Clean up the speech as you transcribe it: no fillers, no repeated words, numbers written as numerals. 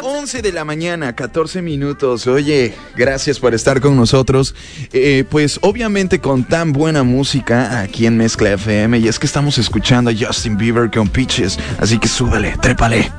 11 de la mañana, 14 minutos. Oye, gracias por estar con nosotros. Pues obviamente con tan buena música aquí en Mezcla FM. Y es que estamos escuchando a Justin Bieber con Peaches. Así que súbele, trépale.